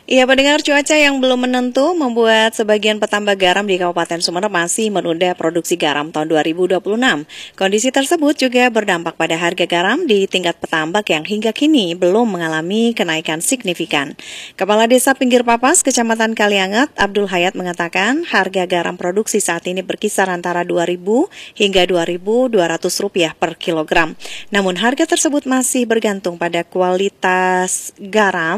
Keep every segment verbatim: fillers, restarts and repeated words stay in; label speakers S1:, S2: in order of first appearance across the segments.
S1: Iya, pendengar, cuaca yang belum menentu membuat sebagian petambak garam di Kabupaten Sumeneb masih menunda produksi garam tahun dua ribu dua puluh enam. Kondisi tersebut juga berdampak pada harga garam di tingkat petambak yang hingga kini belum mengalami kenaikan signifikan. Kepala Desa Pinggir Papas, Kecamatan Kalianget, Abdul Hayat mengatakan harga garam produksi saat ini berkisar antara dua ribu hingga dua ribu dua ratus rupiah per kilogram. Namun harga tersebut masih bergantung pada kualitas garam.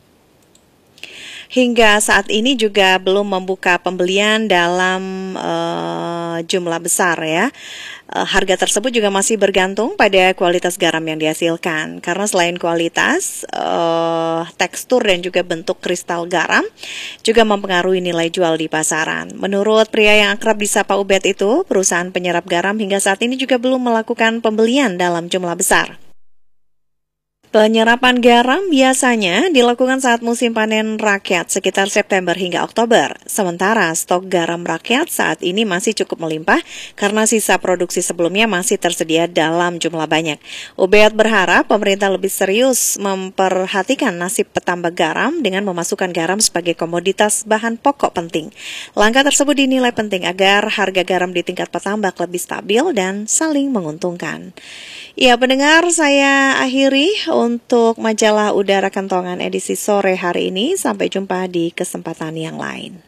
S1: Hingga saat ini juga belum membuka pembelian dalam uh, jumlah besar ya. Uh, harga tersebut juga masih bergantung pada kualitas garam yang dihasilkan. Karena selain kualitas, uh, tekstur dan juga bentuk kristal garam juga mempengaruhi nilai jual di pasaran. Menurut pria yang akrab disapa Ubed itu, perusahaan penyerap garam hingga saat ini juga belum melakukan pembelian dalam jumlah besar. Penyerapan garam biasanya dilakukan saat musim panen rakyat sekitar September hingga Oktober. Sementara stok garam rakyat saat ini masih cukup melimpah karena sisa produksi sebelumnya masih tersedia dalam jumlah banyak. Ubed berharap pemerintah lebih serius memperhatikan nasib petambak garam dengan memasukkan garam sebagai komoditas bahan pokok penting. Langkah tersebut dinilai penting agar harga garam di tingkat petambak lebih stabil dan saling menguntungkan. Ya, pendengar, saya akhiri untuk majalah Udara Kentongan edisi sore hari ini. Sampai jumpa di kesempatan yang lain.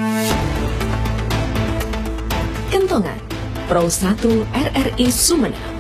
S2: Kentongan Pro satu R R I Sumeneb.